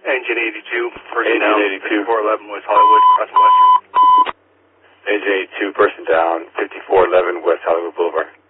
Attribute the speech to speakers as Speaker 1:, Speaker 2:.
Speaker 1: Engine 82, person
Speaker 2: Engine
Speaker 1: down,
Speaker 2: 82.
Speaker 1: 5411 West Hollywood, crossing Western.
Speaker 2: Engine 82, person down, 5411 West Hollywood Boulevard.